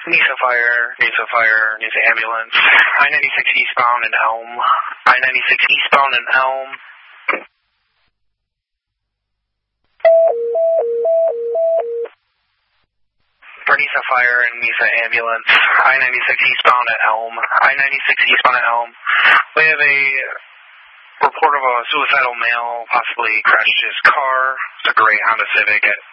Nisa Fire, Nisa Ambulance, I-96 eastbound in Elm, I-96 eastbound in Elm. For Nisa Fire and Nisa Ambulance, I-96 eastbound at Elm, I-96 eastbound at Elm. We have a report of a suicidal male possibly crashed his car. It's a gray Honda Civic at